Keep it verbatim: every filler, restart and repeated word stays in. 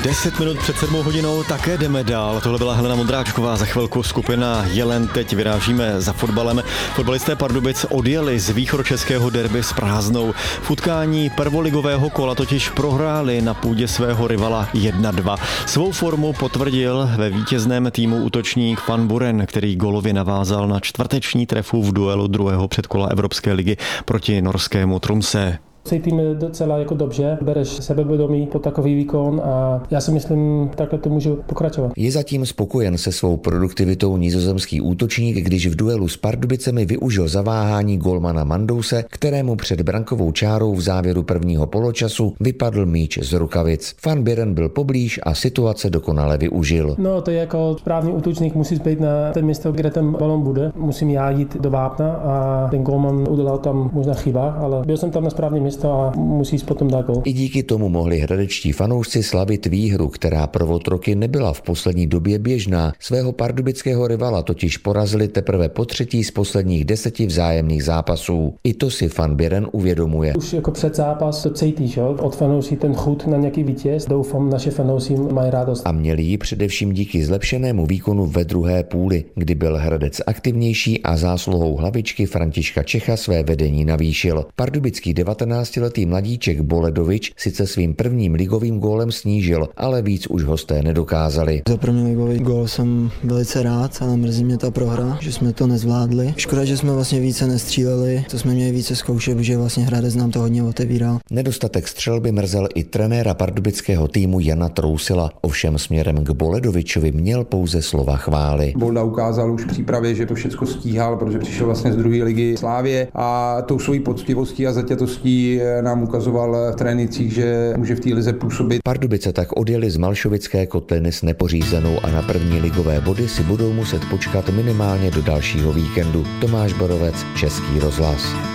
Deset minut před sedmou hodinou také jdeme dál. Tohle byla Helena Mondráčková, za chvilku skupina Jelen. Teď vyrážíme za fotbalem. Fotbalisté Pardubic odjeli z východočeského derby s prázdnou. V utkání prvoligového kola totiž prohráli na půdě svého rivala jedna dva. Svou formu potvrdil ve vítězném týmu útočník Van Buren, který gólově navázal na čtvrteční trefu v duelu druhého předkola Evropské ligy proti norskému Tromsø. Cítím docela jako dobře, bereš sebevědomí po takový výkon a já si myslím, takhle to můžu pokračovat. Je zatím spokojen se svou produktivitou nizozemský útočník, když v duelu s Pardubicemi využil zaváhání golmana Mandouse, kterému před brankovou čárou v závěru prvního poločasu vypadl míč z rukavic. Van Buren byl poblíž a situace dokonale využil. No, to je jako správný útočník, musíš být na ten místo, kde ten balon bude. Musím já jít do vápna a ten golman udělal tam možná chyba, ale byl jsem tam na správném místě a musíš potom dát gól. I díky tomu mohli hradečtí fanoušci slavit výhru, která pro otroky nebyla v poslední době běžná. Svého pardubického rivala totiž porazili teprve po třetí z posledních deseti vzájemných zápasů. I to si Van Buren uvědomuje. Už jako před zápas to cítíš, jo? Od fanouší ten chuť na nějaký vítěz. Doufám, naše fanouši mají radost. A měli ji především díky zlepšenému výkonu ve druhé půli, kdy byl Hradec aktivnější a zásluhou hlavičky Františka Čecha své vedení navýšil. Pardubický devatenáctiletý mladíček Boledovič sice svým prvním ligovým gólem snížil, ale víc už hosté nedokázali. Za první ligový gól jsem velice rád, ale mrzí mě ta prohra, že jsme to nezvládli. Škoda, že jsme vlastně více nestříleli, to jsme měli více zkoušet, protože vlastně Hradec nám to hodně otevíral. Nedostatek střelby mrzel i trenéra pardubického týmu Jana Trousila, ovšem směrem k Boledovičovi měl pouze slova chvály. Bolda ukázal už v přípravě, že to všechno stíhal, protože přišel vlastně z druhé ligy Slávie a tou svojí poctivostí a zaťatostí nám ukazoval v trénincích, že může v té lize působit. Pardubice tak odjeli z Malšovické kotliny s nepořízenou a na první ligové body si budou muset počkat minimálně do dalšího víkendu. Tomáš Borovec, Český rozhlas.